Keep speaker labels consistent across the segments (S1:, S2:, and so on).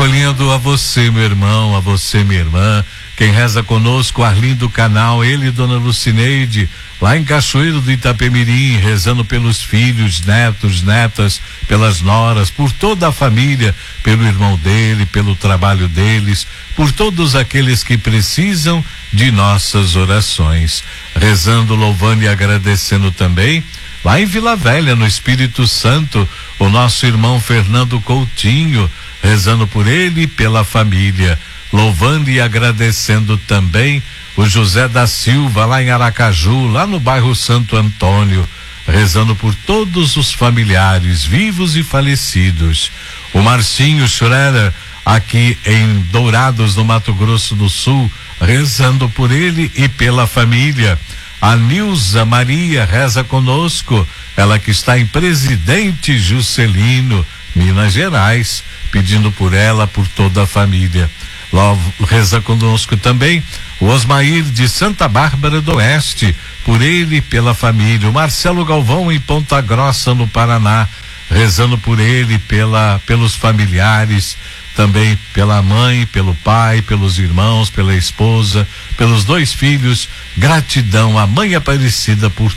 S1: Acolhendo a você, meu irmão, a você, minha irmã. Quem reza conosco, Arlindo Canal, ele e Dona Lucineide, lá em Cachoeiro do Itapemirim, rezando pelos filhos, netos, netas, pelas noras, por toda a família, pelo irmão dele, pelo trabalho deles, por todos aqueles que precisam de nossas orações. Rezando, louvando e agradecendo também, lá em Vila Velha, no Espírito Santo, o nosso irmão Fernando Coutinho, rezando por ele e pela família. Louvando e agradecendo também o José da Silva, lá em Aracaju, lá no bairro Santo Antônio, rezando por todos os familiares, vivos e falecidos. O Marcinho Schroeder, aqui em Dourados, no Mato Grosso do Sul, rezando por ele e pela família. A Nilza Maria reza conosco, ela que está em Presidente Juscelino, Minas Gerais, pedindo por ela, por toda a família. Lá reza conosco também o Osmair de Santa Bárbara do Oeste, por ele e pela família. O Marcelo Galvão em Ponta Grossa, no Paraná, rezando por ele, pelos familiares, também pela mãe, pelo pai, pelos irmãos, pela esposa, pelos 2 filhos. Gratidão à Mãe Aparecida por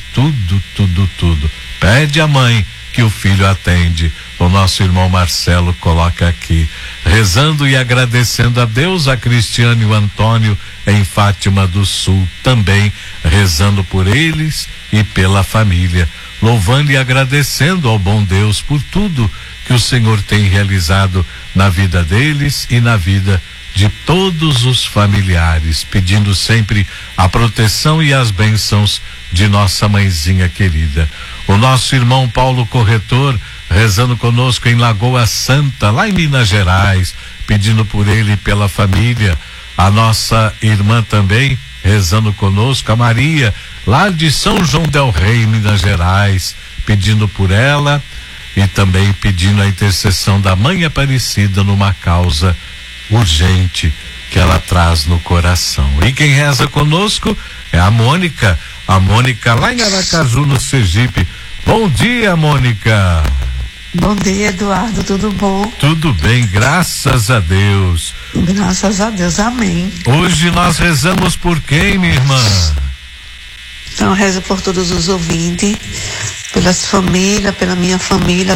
S1: tudo. Pede à mãe que o filho atende. O nosso irmão Marcelo coloca aqui, rezando e agradecendo a Deus, a Cristiane e o Antônio em Fátima do Sul, também rezando por eles e pela família, louvando e agradecendo ao bom Deus por tudo que o Senhor tem realizado na vida deles e na vida de todos os familiares, pedindo sempre a proteção e as bênçãos de nossa mãezinha querida. O nosso irmão Paulo Corretor, rezando conosco em Lagoa Santa, lá em Minas Gerais, pedindo por ele e pela família. A nossa irmã também, rezando conosco, a Maria, lá de São João del Rei, Minas Gerais, pedindo por ela e também pedindo a intercessão da Mãe Aparecida numa causa urgente que ela traz no coração. E quem reza conosco é a Mônica lá em Aracaju, no Sergipe. Bom dia, Mônica.
S2: Bom dia, Eduardo, tudo bom?
S1: Tudo bem, graças a Deus.
S2: Graças a Deus, amém.
S1: Hoje nós rezamos por quem, minha irmã?
S2: Então, rezo por todos os ouvintes, pelas famílias, pela minha família,